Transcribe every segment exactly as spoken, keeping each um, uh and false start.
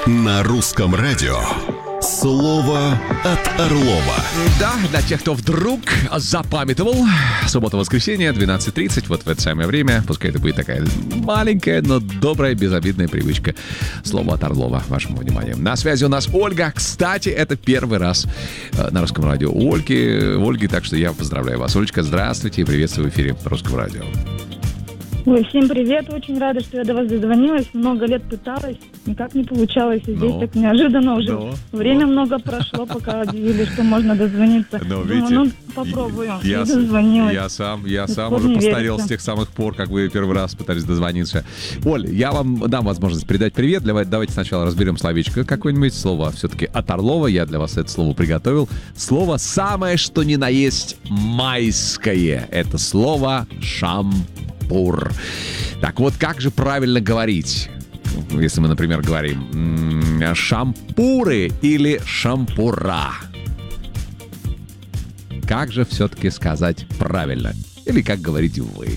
На русском радио слово от Орлова. Да, для тех, кто вдруг запамятовал, суббота-воскресенье, двенадцать тридцать, вот в это самое время, пускай это будет такая маленькая, но добрая, безобидная привычка. Слово от Орлова вашему вниманию. На связи у нас Ольга. Кстати, это первый раз на русском радио у Ольги, Ольги, так что я поздравляю вас. Олечка, здравствуйте и приветствую в эфире русского радио. Ой, всем привет, очень рада, что я до вас дозвонилась. Много лет пыталась, никак не получалось. И здесь ну, так неожиданно уже ну, время ну. много прошло, пока объявили, что можно дозвониться. Ну, Думаю, видите, ну попробую. Я, и дозвонилась. я сам, я До сам сих пор уже не постарел верится. с тех самых пор, как вы первый раз пытались дозвониться. Оль, я вам дам возможность передать привет. Давайте, давайте сначала разберем словечко какое-нибудь. Слово все-таки от Орлова. Я для вас это слово приготовил. Слово самое, что ни на есть майское. Это слово шампур. Так вот, как же правильно говорить? Если мы, например, говорим м-м, шампуры или шампура. Как же все-таки сказать правильно? Или как говорите вы?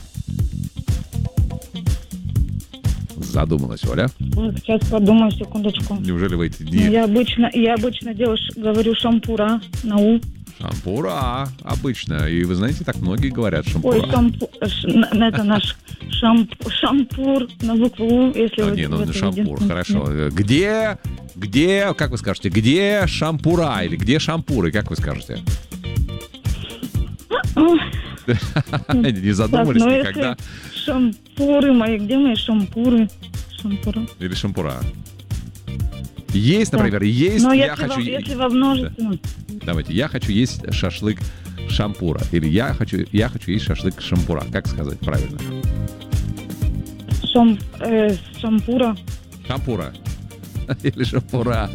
Задумалась, Оля? Вот, сейчас подумаю, секундочку. Неужели вы эти Ну, дни... Я обычно, я обычно делаю, ш- говорю шампура на У. Шампура, обычно. И вы знаете, так многие говорят шампура. Ой, шампур, это наш шамп, шампур на букву У, если А, вы... не, ну в это шампур, единственное. хорошо. Где, где, как вы скажете, где шампура или где шампуры, как вы скажете? Не задумались Так, ну, никогда? если шампуры мои, где мои шампуры? Шампура. Или шампура? Есть, например, есть, Но я если, хочу... во, если во множественном. Давайте, я хочу есть шашлык шампура. Или я хочу, я хочу есть шашлык шампура. Как сказать правильно? Шам, э, шампура. Шампура. Или шампура.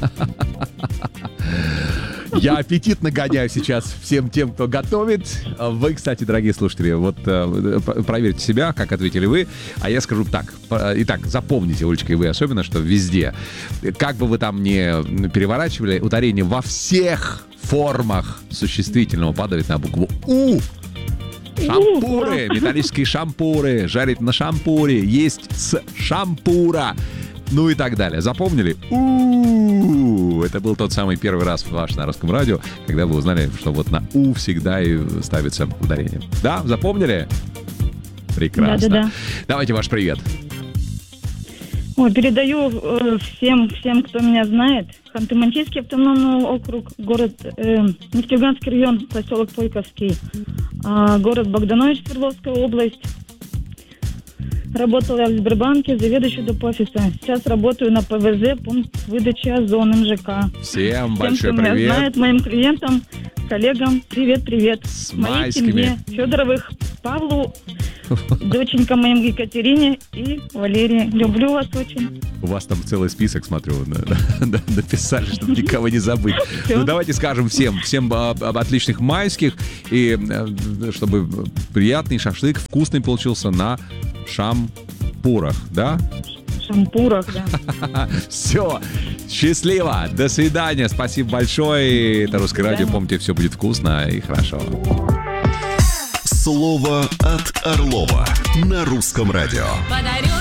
Я аппетит нагоняю сейчас всем тем, кто готовит. Вы, кстати, дорогие слушатели, вот э, проверьте себя, как ответили вы. А я скажу так. Итак, запомните, Олечка, и вы особенно, что везде, как бы вы там ни переворачивали, ударение во всех формах существительного падает на букву У. Шампуры, металлические шампуры, жарить на шампуре, есть с шампура. Ну и так далее. Запомнили? У-у-у. Это был тот самый первый раз ваш на русском радио, когда вы узнали, что вот на У всегда и ставится ударение. Да? Запомнили? Прекрасно. Да-да-да. Давайте ваш привет. Ой, передаю э, всем, всем, кто меня знает. Ханты-Мансийский автономный округ, город э, Нефтеюганский район, поселок Пойковский, э, город Богданович, Свердловская область. Работала я в Сбербанке, заведующей доп. Офиса. Сейчас работаю на ПВЗ, пункт выдачи Озон, МЖК. Всем Всем, большой кто привет. меня знает, моим клиентам, коллегам, привет-привет. С Моей майскими. семье Федоровых, Павлу, доченькам моим Екатерине и Валерии. Люблю вас очень. У вас там целый список, смотрю, написали, чтобы никого не забыть. Ну, давайте скажем всем, всем отличных майских, и чтобы приятный шашлык, вкусный получился на шампурах, да? Шампурах, да. Все, счастливо, до свидания, спасибо большое. Это Русское радио, помните, все будет вкусно и хорошо. Слово от Орлова на русском радио. Подарю